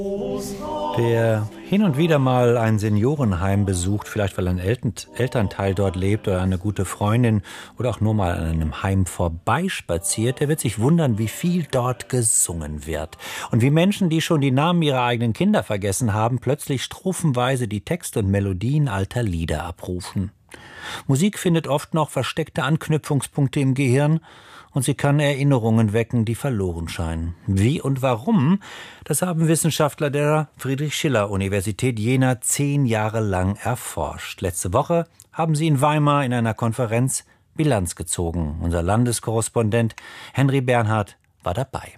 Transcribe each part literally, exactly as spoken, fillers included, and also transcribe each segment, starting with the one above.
Wer hin und wieder mal ein Seniorenheim besucht, vielleicht weil ein Eltern Elternteil dort lebt oder eine gute Freundin oder auch nur mal an einem Heim vorbeispaziert, der wird sich wundern, wie viel dort gesungen wird. Und wie Menschen, die schon die Namen ihrer eigenen Kinder vergessen haben, plötzlich strophenweise die Texte und Melodien alter Lieder abrufen. Musik findet oft noch versteckte Anknüpfungspunkte im Gehirn und sie kann Erinnerungen wecken, die verloren scheinen. Wie und warum, das haben Wissenschaftler der Friedrich-Schiller-Universität Jena zehn Jahre lang erforscht. Letzte Woche haben sie in Weimar in einer Konferenz Bilanz gezogen. Unser Landeskorrespondent Henry Bernhard war dabei.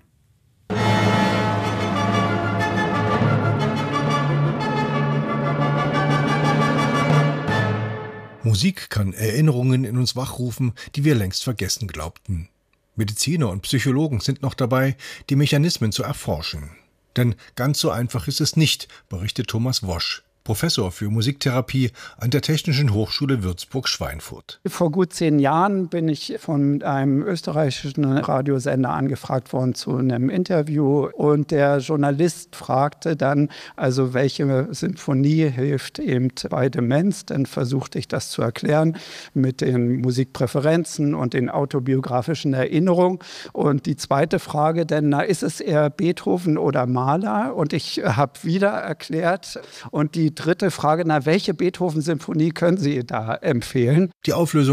Musik kann Erinnerungen in uns wachrufen, die wir längst vergessen glaubten. Mediziner und Psychologen sind noch dabei, die Mechanismen zu erforschen. Denn ganz so einfach ist es nicht, berichtet Thomas Wosch, Professor für Musiktherapie an der Technischen Hochschule Würzburg-Schweinfurt. Vor gut zehn Jahren bin ich von einem österreichischen Radiosender angefragt worden zu einem Interview. Und der Journalist fragte dann, also welche Symphonie hilft eben bei Demenz. Dann versuchte ich das zu erklären mit den Musikpräferenzen und den autobiografischen Erinnerungen. Und die zweite Frage, denn na, ist es eher Beethoven oder Mahler? Und ich habe wieder erklärt. Und die dritte Frage, na, welche Beethoven-Symphonie können Sie da empfehlen? Die Auflösung